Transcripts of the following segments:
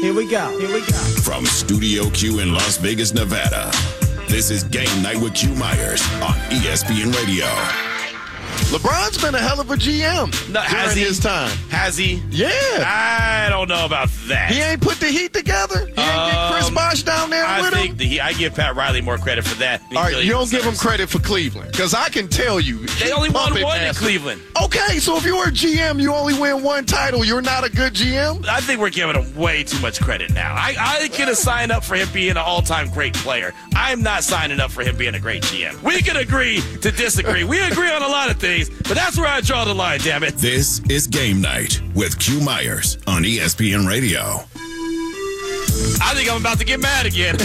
Here we go. From Studio Q in Las Vegas, Nevada, this is Game Night with Q Myers on ESPN Radio. LeBron's been a hell of a GM during his time. Has he? Yeah. I don't know about that. He ain't put the Heat together? He ain't get Chris Bosh down there with him? I give Pat Riley more credit for that. All right, you don't give him credit for Cleveland. Because I can tell you. They only won one in Cleveland. Okay, so if you're a GM, you only win one title. You're not a good GM? I think we're giving him way too much credit now. I could have signed up for him being an all-time great player. I'm not signing up for him being a great GM. We can agree to disagree. We agree on a lot of things, but that's where I draw the line, damn it. This is Game Night with Q Myers on ESPN Radio. I think I'm about to get mad again.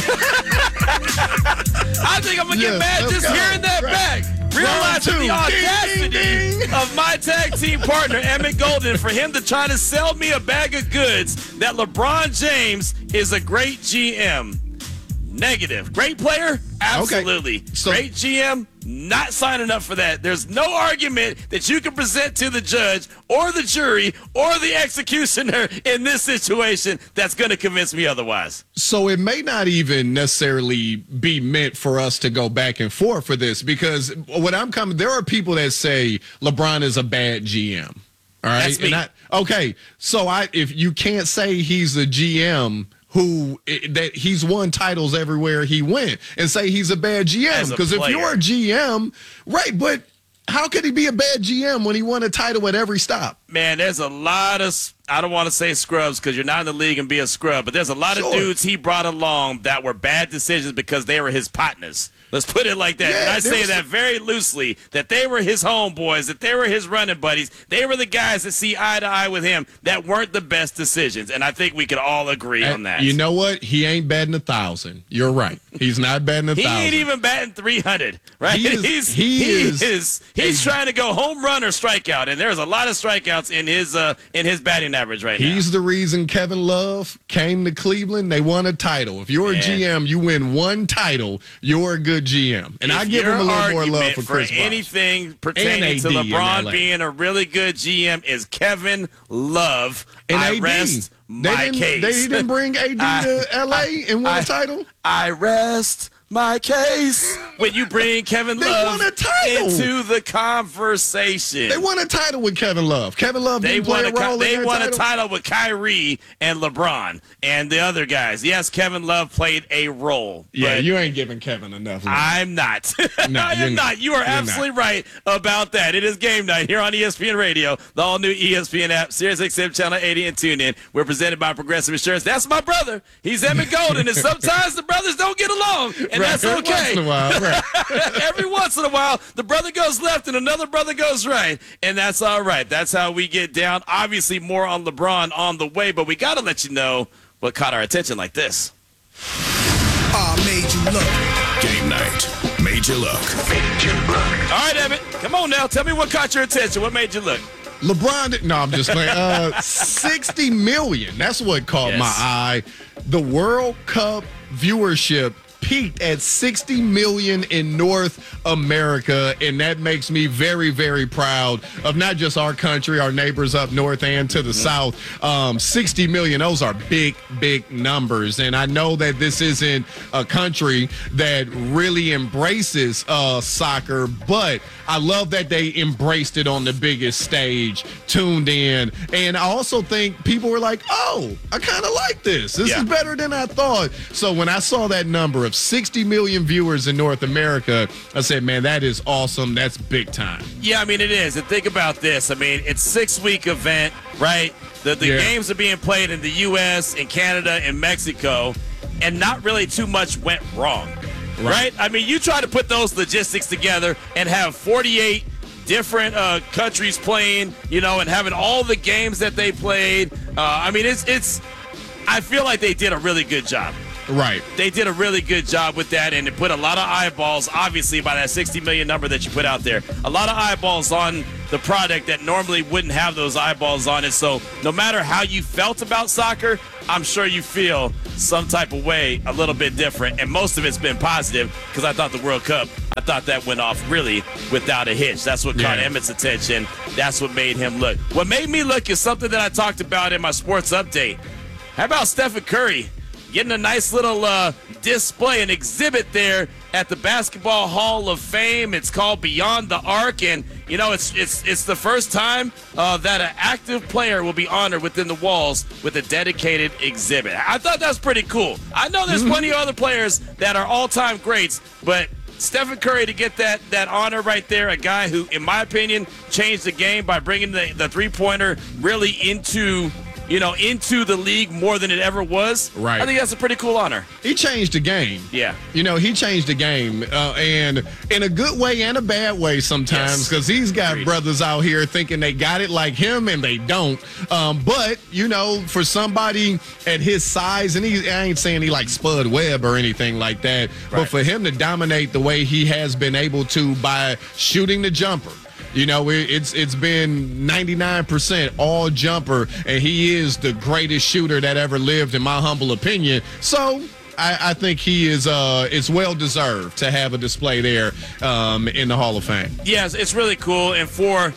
I think I'm going to get mad just hearing that back. Realizing the audacity of my tag team partner, Emmett Golden, for him to try to sell me a bag of goods that LeBron James is a great GM. Negative. Great player? Absolutely. Okay. So, great GM? Not signing up for that. There's no argument that you can present to the judge or the jury or the executioner in this situation that's going to convince me otherwise. So it may not even necessarily be meant for us to go back and forth for this, because there are people that say LeBron is a bad GM. All right. That's me. Okay. So if you can't say he's a GM that he's won titles everywhere he went, and say he's a bad GM, because if you're a GM, right, but how could he be a bad GM when he won a title at every stop? Man, there's a lot of, I don't want to say scrubs because you're not in the league and be a scrub, but there's a lot of dudes he brought along that were bad decisions because they were his partners. Let's put it like that. Yeah, and I say that very loosely, that they were his homeboys, that they were his running buddies. They were the guys that see eye to eye with him that weren't the best decisions. And I think we could all agree on that. You know what? He ain't batting 1,000. You're right. He's not batting 1,000. He ain't even batting 300, right? He's trying to go home run or strikeout, and there's a lot of strikeouts in his batting average right now. He's the reason Kevin Love came to Cleveland. They won a title. If you're a GM, you win one title, you're a good GM. And I give him a little more love for Chris Bosh. Anything pertaining to LeBron being a really good GM is Kevin Love. And I AD. rest my case. They didn't bring AD to L.A. and win a title? I rest my case when you bring Kevin Love into the conversation. They won a title with Kevin Love. Kevin Love didn't play a role in They their won title. a title with Kyrie and LeBron and the other guys. Yes, Kevin Love played a role. Yeah, you ain't giving Kevin enough love. I'm not. No, I am not. You are absolutely right about that. It is Game Night here on ESPN Radio, the all-new ESPN app, SiriusXM Channel 80 and TuneIn. We're presented by Progressive Insurance. That's my brother. He's Emmett Golden, and sometimes the brothers don't get along, and that's okay. Once in a while, right. Every once in a while, the brother goes left and another brother goes right, and that's all right. That's how we get down. Obviously, more on LeBron on the way, but we got to let you know what caught our attention like this. Made you look. Game Night made you look. All right, Emmett, come on now. Tell me what caught your attention. What made you look? LeBron, no, I'm just playing. 60 million. That's what caught my eye. The World Cup viewership peaked at 60 million in North America, and that makes me very, very proud of not just our country, our neighbors up north and to the south. 60 million, those are big, big numbers, and I know that this isn't a country that really embraces soccer, but I love that they embraced it on the biggest stage, tuned in, and I also think people were like, oh, I kind of like this. This is better than I thought. So when I saw that number of 60 million viewers in North America, I said, man, that is awesome. That's big time. Yeah, I mean, it is. And think about this. I mean, it's a 6-week event, right? The games are being played in the U.S., in Canada, and Mexico, and not really too much went wrong, right? I mean, you try to put those logistics together and have 48 different countries playing, you know, and having all the games that they played. I mean, it's. I feel like they did a really good job. Right. They did a really good job with that, and it put a lot of eyeballs, obviously, by that 60 million number that you put out there. A lot of eyeballs on the product that normally wouldn't have those eyeballs on it. So no matter how you felt about soccer, I'm sure you feel some type of way a little bit different. And most of it's been positive because I thought the World Cup, I thought that went off really without a hitch. That's what caught Emmett's attention. That's what made him look. What made me look is something that I talked about in my sports update. How about Stephen Curry getting a nice little display, an exhibit there at the Basketball Hall of Fame? It's called Beyond the Arc, and it's the first time that an active player will be honored within the walls with a dedicated exhibit. I thought that was pretty cool. I know there's plenty of other players that are all-time greats, but Stephen Curry to get that honor right there, a guy who, in my opinion, changed the game by bringing the three-pointer really into the league more than it ever was. Right. I think that's a pretty cool honor. He changed the game. Yeah. He changed the game, and in a good way and a bad way sometimes, because he's got brothers out here thinking they got it like him, and they don't. But, for somebody at his size, and I ain't saying he like Spud Webb or anything like that, but for him to dominate the way he has been able to by shooting the jumper, it's been 99% all jumper, and he is the greatest shooter that ever lived, in my humble opinion. So I think he is it's well deserved to have a display there in the Hall of Fame. Yes, it's really cool, and for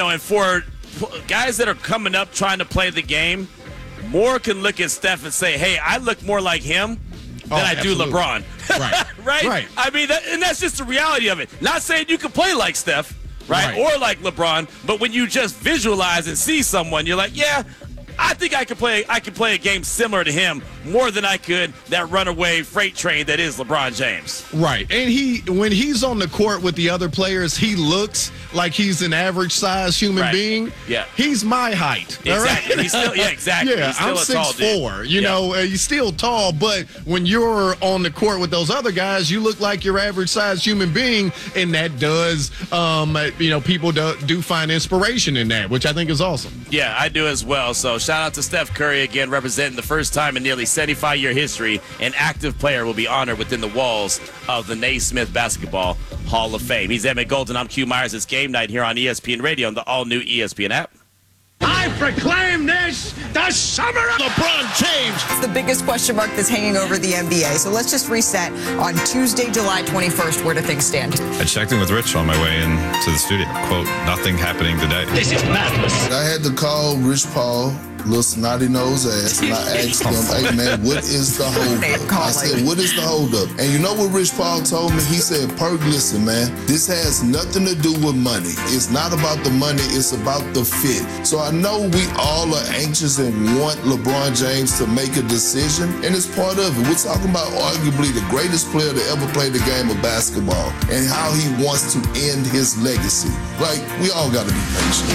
guys that are coming up trying to play the game, more can look at Steph and say, "Hey, I look more like him than I do LeBron." Right. I mean, and that's just the reality of it. Not saying you can play like Steph. Right? Or like LeBron, but when you just visualize and see someone, you're like, yeah, I think I could play a game similar to him more than I could that runaway freight train that is LeBron James. Right. And when he's on the court with the other players, he looks like he's an average sized human being. Yeah. He's my height. Exactly. He's still, exactly. Yeah, he's still I'm 6'4". He's still tall, but when you're on the court with those other guys, you look like your average sized human being, and that does people do find inspiration in that, which I think is awesome. Yeah, I do as well. So shout out to Steph Curry again, representing the first time in nearly 75-year history an active player will be honored within the walls of the Naismith Basketball Hall of Fame. He's Emmett Golden. I'm Q Myers. It's Game Night here on ESPN Radio and the all-new ESPN app. I proclaim this the summer of LeBron James. It's the biggest question mark that's hanging over the NBA. So let's just reset on Tuesday, July 21st. Where do things stand? I checked in with Rich on my way into the studio. Quote, nothing happening today. This is madness. I had to call Rich Paul, little snotty nose ass, and I asked him, hey man, what is the holdup? I said, what is the holdup? And you know what Rich Paul told me? He said, Perk, listen, man, this has nothing to do with money. It's not about the money, it's about the fit. So I know we all are anxious and want LeBron James to make a decision, and it's part of it. We're talking about arguably the greatest player to ever play the game of basketball and how he wants to end his legacy. Like, we all got to be patient.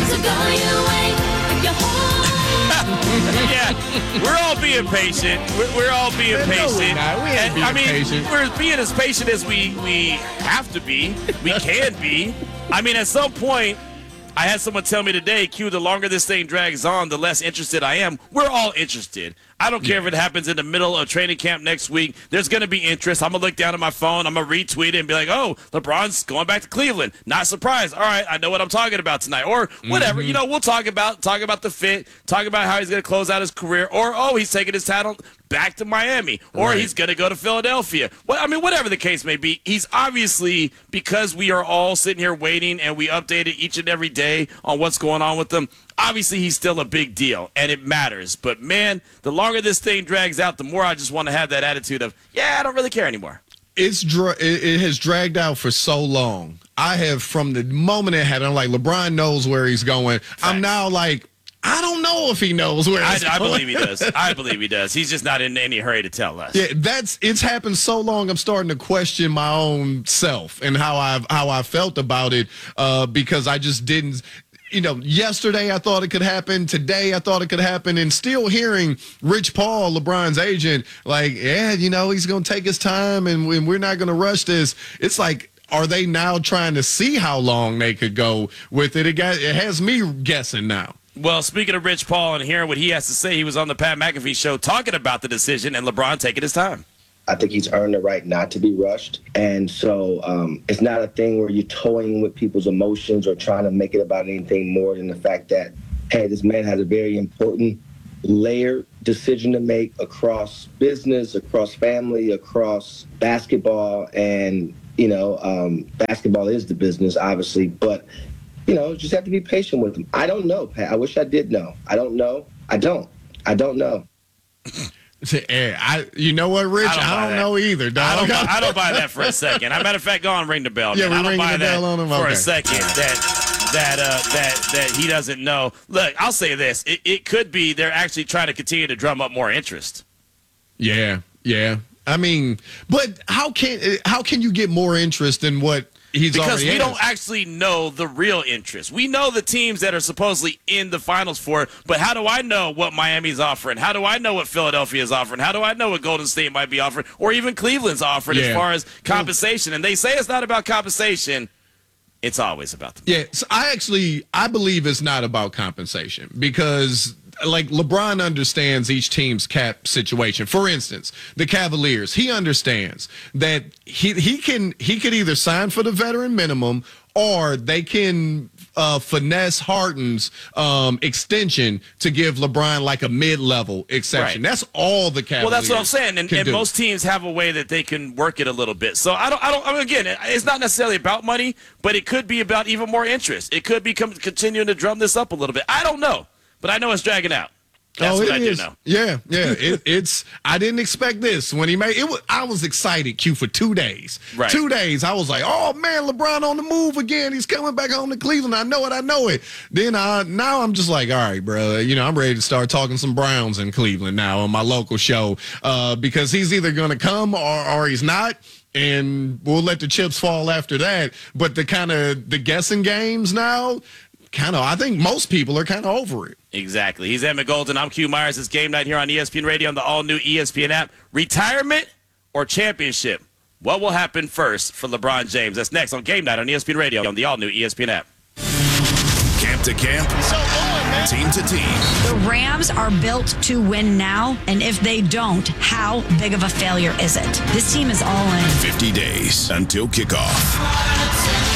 Yeah, we're all being patient. We're all being patient. We ain't being patient. We're being as patient as we have to be. We can be. I mean, at some point, I had someone tell me today, Q, the longer this thing drags on, the less interested I am. We're all interested. I don't care if it happens in the middle of training camp next week. There's going to be interest. I'm going to look down at my phone. I'm going to retweet it and be like, oh, LeBron's going back to Cleveland. Not surprised. All right, I know what I'm talking about tonight. Or whatever. We'll talk about the fit, talk about how he's going to close out his career. Or, oh, he's taking his talent back to Miami. Or he's going to go to Philadelphia. Well, I mean, whatever the case may be, he's obviously, because we are all sitting here waiting and we update it each and every day on what's going on with them, obviously he's still a big deal, and it matters. But, man, the longer this thing drags out, the more I just want to have that attitude of, yeah, I don't really care anymore. It has dragged out for so long. I have, from the moment it happened, I'm like, LeBron knows where he's going. Facts. I'm now like, I don't know if he knows where he's going. I believe he does. I believe he does. He's just not in any hurry to tell us. Yeah, it's happened so long. I'm starting to question my own self and how I felt about it because I just didn't. Yesterday I thought it could happen. Today I thought it could happen. And still hearing Rich Paul, LeBron's agent, like, yeah, he's going to take his time and we're not going to rush this. It's like, are they now trying to see how long they could go with it? It has me guessing now. Well, speaking of Rich Paul and hearing what he has to say, he was on the Pat McAfee show talking about the decision and LeBron taking his time. I think he's earned the right not to be rushed. And so it's not a thing where you're toying with people's emotions or trying to make it about anything more than the fact that, hey, this man has a very important layered decision to make across business, across family, across basketball. And, basketball is the business, obviously. But, just have to be patient with him. I don't know, Pat. I wish I did know. I don't know. I don't know. You know what, Rich? I don't know either, dog. I don't buy that for a second. As a matter of fact, go on, ring the bell. Yeah, man. I don't buy that for okay. a second that he doesn't know. Look, I'll say this. It could be they're actually trying to continue to drum up more interest. Yeah. I mean, but how can you get more interest than what he's because already we has? Don't actually know the real interest. We know the teams that are supposedly in the finals for it, but how do I know what Miami's offering? How do I know what Philadelphia is offering? How do I know what Golden State might be offering, or even Cleveland's offering as far as compensation? And they say it's not about compensation. It's always about them. Yeah, so I believe it's not about compensation because, like, LeBron understands each team's cap situation. For instance, the Cavaliers, he understands that he could either sign for the veteran minimum or they can finesse Harden's extension to give LeBron like a mid-level exception. Right. That's all the Cavaliers. Well, that's what I'm saying, and most teams have a way that they can work it a little bit. So I mean, again, it's not necessarily about money, but it could be about even more interest. It could be continuing to drum this up a little bit. I don't know, but I know it's dragging out. That's what I do know. Yeah. It's. I didn't expect this when he made it. I was excited, Q, for 2 days. Right. 2 days. I was like, oh man, LeBron on the move again. He's coming back home to Cleveland. I know it. Then now I'm just like, all right, bro. I'm ready to start talking some Browns in Cleveland now on my local show because he's either going to come or he's not. And we'll let the chips fall after that. But the guessing games now, I think most people are kind of over it. Exactly. He's Emmett Golden. I'm Q Myers. It's Game Night here on ESPN Radio on the all-new ESPN app. Retirement or championship? What will happen first for LeBron James? That's next on Game Night on ESPN Radio on the all-new ESPN app. Camp to camp, team to team. The Rams are built to win now, and if they don't, how big of a failure is it? This team is all in. 50 days until kickoff.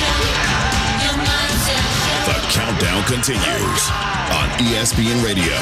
The countdown continues on ESPN Radio.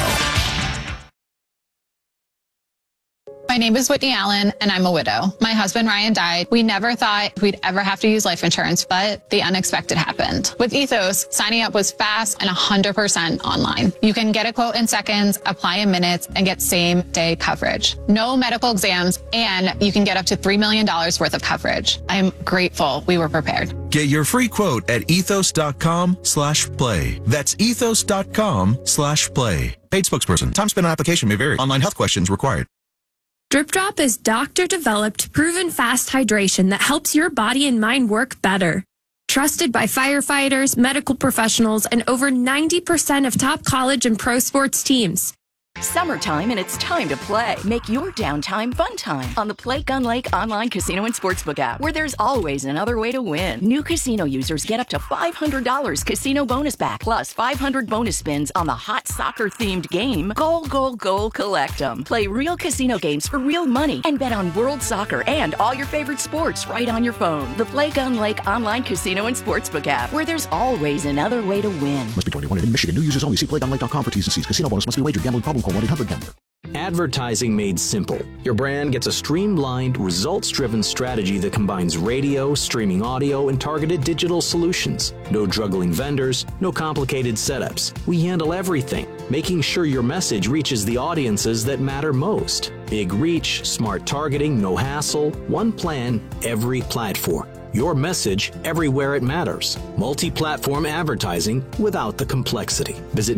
My name is Whitney Allen, and I'm a widow. My husband, Ryan, died. We never thought we'd ever have to use life insurance, but the unexpected happened. With Ethos, signing up was fast and 100% online. You can get a quote in seconds, apply in minutes, and get same-day coverage. No medical exams, and you can get up to $3 million worth of coverage. I'm grateful we were prepared. Get your free quote at ethos.com/play. That's ethos.com/play. Paid spokesperson. Time spent on application may vary. Online health questions required. Drip Drop is doctor-developed, proven fast hydration that helps your body and mind work better. Trusted by firefighters, medical professionals, and over 90% of top college and pro sports teams. Summertime and it's time to play. Make your downtime fun time on the Play Gun Lake online casino and sportsbook app, where there's always another way to win. New casino users get up to $500 casino bonus back, plus 500 bonus spins on the hot soccer-themed game, Goal, Goal, Goal, Collect 'em. Play real casino games for real money and bet on world soccer and all your favorite sports right on your phone. The Play Gun Lake online casino and sportsbook app, where there's always another way to win. Must be 21 in Michigan. New users only. See playgunlake.com for T's and C's. Casino bonus must be wagered. Gambling problem? Call 1-800-GAMBLER. Advertising made simple. Your brand gets a streamlined, results-driven strategy that combines radio, streaming audio, and targeted digital solutions. No juggling vendors, no complicated setups. We handle everything, making sure your message reaches the audiences that matter most. Big reach, smart targeting, no hassle, one plan, every platform. Your message everywhere it matters. Multi-platform advertising without the complexity. Visit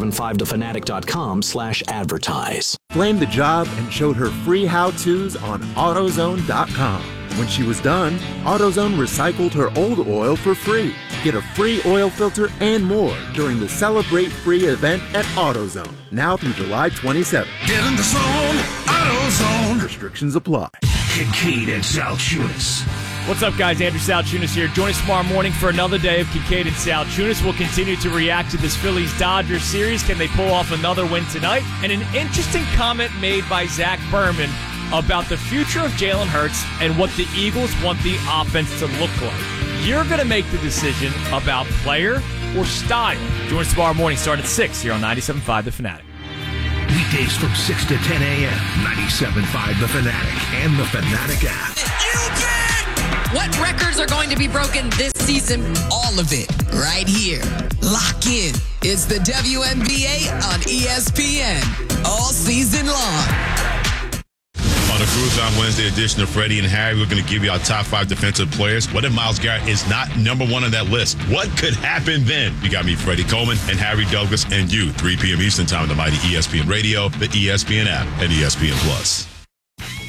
975thefanatic.com/advertise. Blamed the job and showed her free how-tos on AutoZone.com. When she was done, AutoZone recycled her old oil for free. Get a free oil filter and more during the Celebrate Free event at AutoZone. Now through July 27th. Get in the zone, AutoZone. Restrictions apply. Kincaid and Salchunas. What's up, guys? Andrew Salchunas here. Join us tomorrow morning for another day of Kincaid and Salchunas. We'll continue to react to this Phillies-Dodgers series. Can they pull off another win tonight? And an interesting comment made by Zach Berman about the future of Jalen Hurts and what the Eagles want the offense to look like. You're going to make the decision about player or style. Join us tomorrow morning, start at 6 here on 97.5 The Fanatic. Weekdays from 6 to 10 a.m. 97.5 The Fanatic and The Fanatic app. What records are going to be broken this season? All of it right here. Lock in. It's the WNBA on ESPN all season long. Truth on Wednesday edition of Freddie and Harry. We're going to give you our top 5 defensive players. What if Myles Garrett is not number 1 on that list? What could happen then? You got me, Freddie Coleman, and Harry Douglas, and you, 3 p.m. Eastern Time on the mighty ESPN Radio, the ESPN app, and ESPN Plus.